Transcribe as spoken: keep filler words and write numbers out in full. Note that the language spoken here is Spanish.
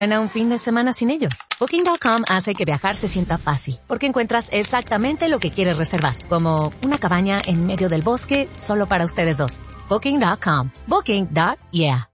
a un fin de semana sin ellos. Booking punto com hace que viajar se sienta fácil, porque encuentras exactamente lo que quieres reservar, como una cabaña en medio del bosque solo para ustedes dos. Booking punto com. Booking. Yeah.